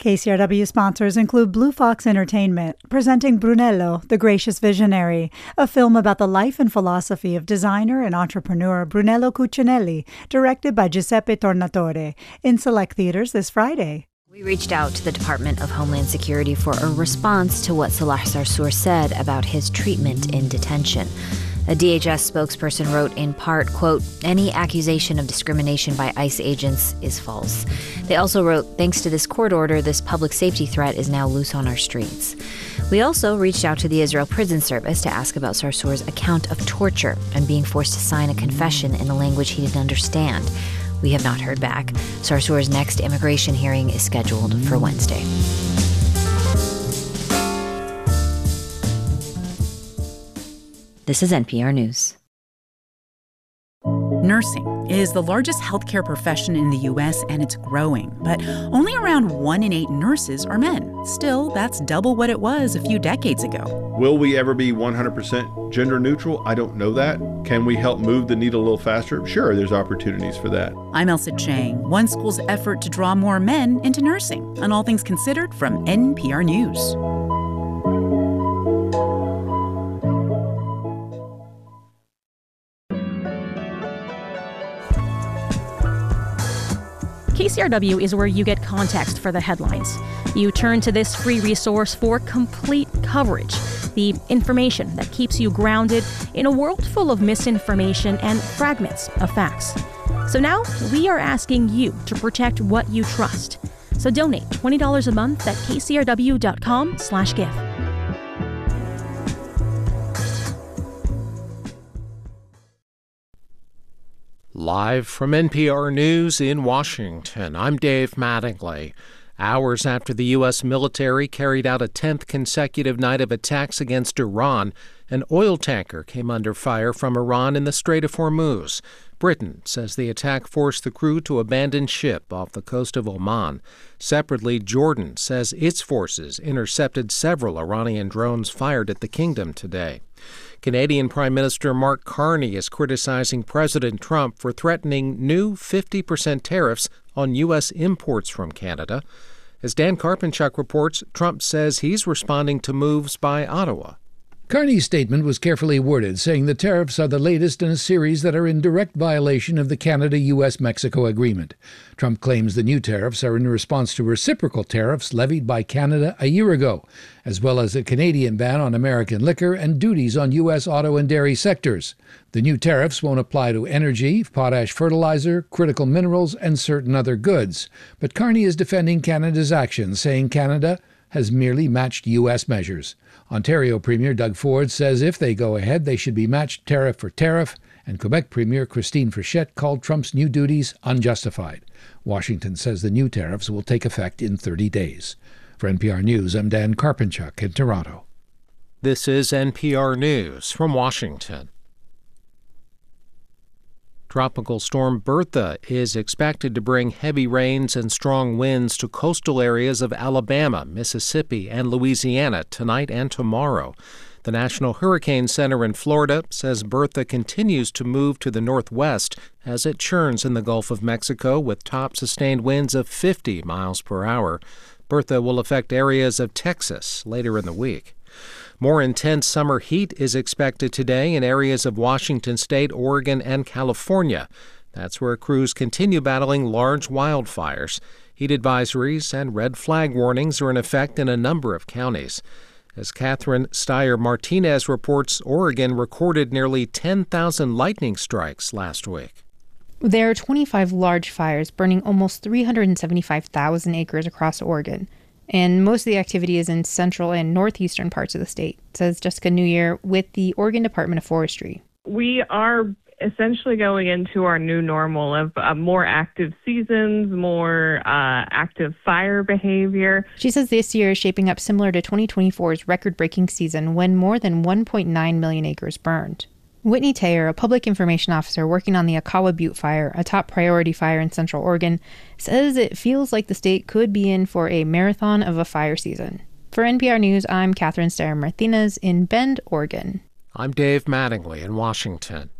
KCRW sponsors include Blue Fox Entertainment, presenting Brunello, the Gracious Visionary, a film about the life and philosophy of designer and entrepreneur Brunello Cucinelli, directed by Giuseppe Tornatore, in select theaters this Friday. We reached out to the Department of Homeland Security for a response to what Salah Sarsour said about his treatment in detention. A DHS spokesperson wrote in part, quote, "Any accusation of discrimination by ICE agents is false." They also wrote, "Thanks to this court order, this public safety threat is now loose on our streets." We also reached out to the Israel Prison Service to ask about Sarsour's account of torture and being forced to sign a confession in a language he didn't understand. We have not heard back. Sarsour's next immigration hearing is scheduled for Wednesday. This is NPR News. Nursing is the largest healthcare profession in the U.S., and it's growing. But only around 1 in 8 nurses are men. Still, that's double what it was a few decades ago. Will we ever be 100% gender neutral? I don't know that. Can we help move the needle a little faster? Sure, there's opportunities for that. I'm Elsa Chang. One school's effort to draw more men into nursing. On All Things Considered from NPR News. KCRW is where you get context for the headlines. You turn to this free resource for complete coverage, the information that keeps you grounded in a world full of misinformation and fragments of facts. So now we are asking you to protect what you trust. So donate $20 a month at kcrw.com/give. Live from NPR News in Washington, I'm Dave Mattingly. Hours after the U.S. military carried out a 10th consecutive night of attacks against Iran, an oil tanker came under fire from Iran in the Strait of Hormuz. Britain says the attack forced the crew to abandon ship off the coast of Oman. Separately, Jordan says its forces intercepted several Iranian drones fired at the kingdom today. Canadian Prime Minister Mark Carney is criticizing President Trump for threatening new 50% tariffs on U.S. imports from Canada. As Dan Karpenchuk reports, Trump says he's responding to moves by Ottawa. Carney's statement was carefully worded, saying the tariffs are the latest in a series that are in direct violation of the Canada-U.S.-Mexico agreement. Trump claims the new tariffs are in response to reciprocal tariffs levied by Canada a year ago, as well as a Canadian ban on American liquor and duties on U.S. auto and dairy sectors. The new tariffs won't apply to energy, potash fertilizer, critical minerals, and certain other goods. But Carney is defending Canada's actions, saying Canada has merely matched U.S. measures. Ontario Premier Doug Ford says if they go ahead, they should be matched tariff for tariff, and Quebec Premier Christine Frechette called Trump's new duties unjustified. Washington says the new tariffs will take effect in 30 days. For NPR News, I'm Dan Karpenchuk in Toronto. This is NPR News from Washington. Tropical storm Bertha is expected to bring heavy rains and strong winds to coastal areas of Alabama, Mississippi, and Louisiana tonight and tomorrow. The National Hurricane Center in Florida says Bertha continues to move to the northwest as it churns in the Gulf of Mexico with top sustained winds of 50 miles per hour. Bertha will affect areas of Texas later in the week. More intense summer heat is expected today in areas of Washington state, Oregon, and California. That's where crews continue battling large wildfires. Heat advisories and red flag warnings are in effect in a number of counties. As Catherine Steyer-Martinez reports, Oregon recorded nearly 10,000 lightning strikes last week. There are 25 large fires burning almost 375,000 acres across Oregon. And most of the activity is in central and northeastern parts of the state, says Jessica Newyear with the Oregon Department of Forestry. We are essentially going into our new normal of more active seasons, more active fire behavior. She says this year is shaping up similar to 2024's record-breaking season when more than 1.9 million acres burned. Whitney Taylor, a public information officer working on the Akawa Butte fire, a top priority fire in Central Oregon, says it feels like the state could be in for a marathon of a fire season. For NPR News, I'm Catherine Steyer-Martinez in Bend, Oregon. I'm Dave Mattingly in Washington.